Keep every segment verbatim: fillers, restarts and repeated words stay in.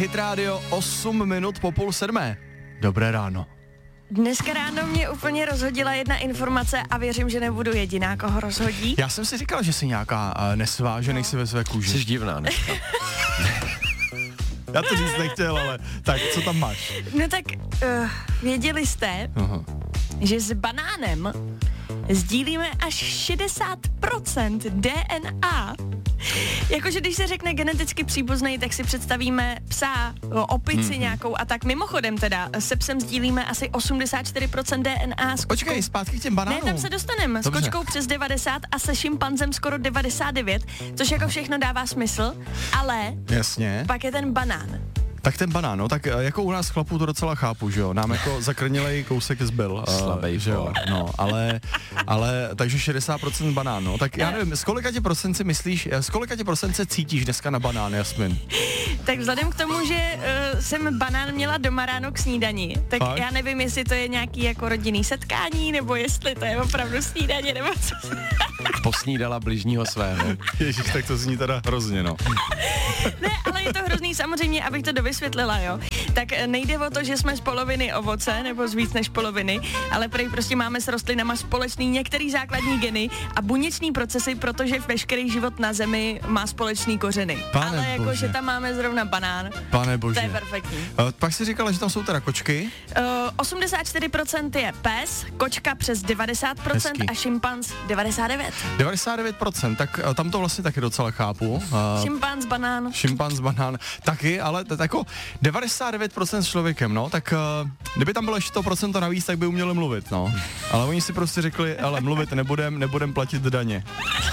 Hit Radio, osm minut po půl sedmé. Dobré ráno. Dneska ráno mě úplně rozhodila jedna informace a věřím, že nebudu jediná, koho rozhodí. Já jsem si říkal, že jsi nějaká uh, nesvážený no. si ve své kůži. Jsi divná, ne? Já to říct nechtěl, ale tak, co tam máš? No tak, uh, věděli jste, uh-huh. že s banánem sdílíme až šedesát procent D N A. Jakože když se řekne geneticky příbuzný, tak si představíme psa, opici mm-hmm. nějakou a tak. Mimochodem teda, se psem sdílíme asi osmdesát čtyři procent D N A. S Počkej, zpátky k těm banánům. Ne, tam se dostaneme. S kočkou přes devadesát a se šimpanzem skoro devadesát devět, což jako všechno dává smysl, ale jasně. Pak je ten banán. Tak ten banán, no, tak jako u nás chlapů to docela chápu, že jo, nám jako zakrnilej kousek zbyl. Slabej, že jo, no, ale, ale, takže šedesát procent banán, no, tak já nevím, z kolika tě procent si myslíš, z kolika tě procent se cítíš dneska na banán, Jasmin? Tak vzhledem k tomu, že uh, jsem banán měla doma ráno k snídani, tak Fakt? Já nevím, jestli to je nějaký jako rodinný setkání, nebo jestli to je opravdu snídaně, nebo co. Posnídala bližního svého. Ježiš, tak to zní teda hrozně, no. Ne, ale je to hrozný, samozřejmě, abych to dovysvětlila, jo. Tak nejde o to, že jsme z poloviny ovoce, nebo z víc než poloviny, ale prej prostě máme s rostlinama společný některý základní geny a buněční procesy, protože veškerý život na Zemi má společný kořeny. Pane ale jako, bože. že tam máme zrovna banán, Pane bože. To je perfektní. Uh, pak si říkala, že tam jsou teda kočky? Uh, osmdesát čtyři procent je pes, kočka přes devadesát procent Hezky. A šimpanz devadesát devět procent. devadesát devět procent, tak uh, tam to vlastně taky docela chápu. Uh, šimpanz, banán. Šimpanz, banán, taky, ale t- jako devadesát devět procent s člověkem, no, tak uh, kdyby tam bylo ještě to procento navíc, tak by uměli mluvit, no. Ale oni si prostě řekli, ale mluvit nebudem, nebudem platit daně.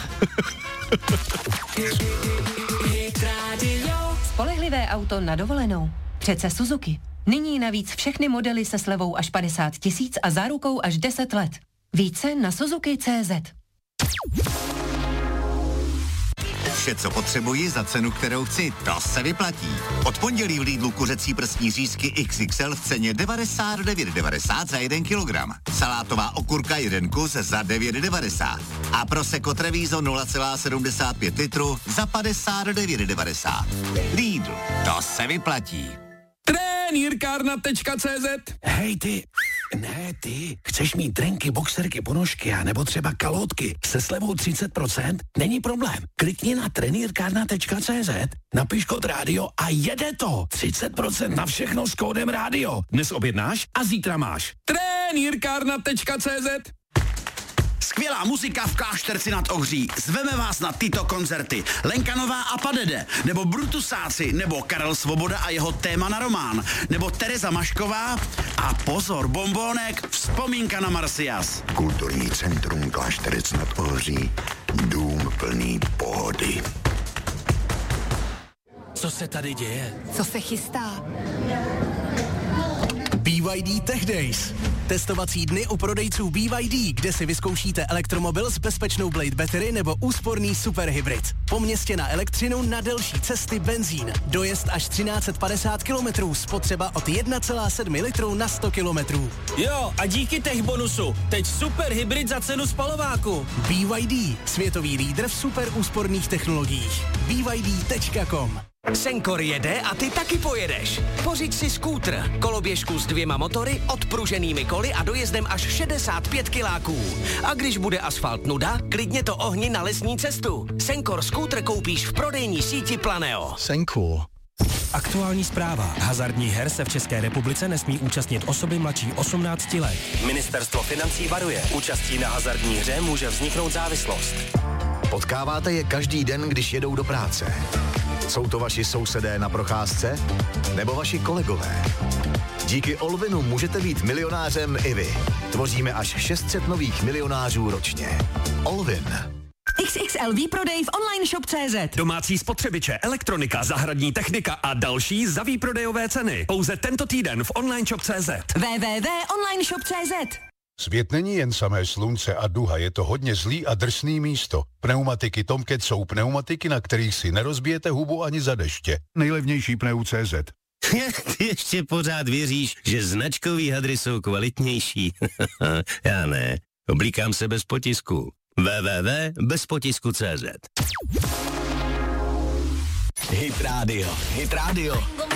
Spolehlivé auto na dovolenou. Přece Suzuki. Nyní navíc všechny modely se slevou až padesát tisíc a zárukou až deset let. Více na Suzuki tečka cé zet. Vše, co potřebuji za cenu, kterou chci, to se vyplatí. Od pondělí v Lidlu kuřecí prsní řízky iks iks el v ceně devadesát devět devadesát za jeden kilogram. Salátová okurka jeden kus za devět devadesát. A Prosecco Treviso nula celá sedmdesát pět litru za padesát devět devadesát. Lidl, to se vyplatí. Trenýrkárna tečka cé zet. Hej ty, ne ty, chceš mít trenky, boxerky, ponožky a nebo třeba kalhotky se slevou třicet procent? Není problém. Klikni na trenýrkárna tečka cé zet, napiš kód rádio a jede to. třicet procent na všechno s kódem rádio. Dnes objednáš a zítra máš. Trenýrkárna tečka cé zet. Skvělá muzika v Klášterci nad Ohří. Zveme vás na tyto koncerty. Lenka Nová a Padede, nebo Brutusáci, nebo Karel Svoboda a jeho téma na román, nebo Tereza Mašková a pozor, bombónek, vzpomínka na Marsias. Kulturní centrum Klášterec nad Ohří. Dům plný pohody. Co se tady děje? Co se chystá? B Y D Tech Days. Testovací dny u prodejců B Y D, kde si vyzkoušíte elektromobil s bezpečnou Blade Battery nebo úsporný superhybrid. Po městě na elektřinu, na delší cesty benzín. Dojezd až třináct set padesát kilometrů, spotřeba od jedna celá sedm litru na sto kilometrů. Jo, a díky tech bonusu, teď superhybrid za cenu spalováku. B Y D, světový lídr v super úsporných technologiích. B Y D tečka com. Senkor jede a ty taky pojedeš. Pořiď si skútr, koloběžku s dvěma motory, odpruženými koly a dojezdem až šedesát pět kiláků. A když bude asfalt nuda, klidně to ohni na lesní cestu. Senkor skútr koupíš v prodejní síti Planeo. Senkor. Aktuální zpráva. Hazardních her se v České republice nesmí účastnit osoby mladší osmnácti let. Ministerstvo financí varuje. Účastí na hazardní hře může vzniknout závislost. Potkáváte je každý den, když jedou do práce. Jsou to vaši sousedé na procházce? Nebo vaši kolegové? Díky Olvinu můžete být milionářem i vy. Tvoříme až šest set nových milionářů ročně. Olvin. X X L výprodej v online shop tečka cé zet. Domácí spotřebiče, elektronika, zahradní technika a další za výprodejové ceny. Pouze tento týden v online shop tečka cé zet. w w w tečka online shop tečka cé zet. Svět není jen samé slunce a duha, je to hodně zlý a drsný místo. Pneumatiky Tomcat jsou pneumatiky, na kterých si nerozbijete hubu ani za deště. Nejlevnější pneu tečka cé zet. Ty ještě pořád věříš, že značkový hadry jsou kvalitnější? Já ne. Oblíkám se bez potisku. w w w tečka bez potisku tečka cé zet. Hit Radio, Hit Radio.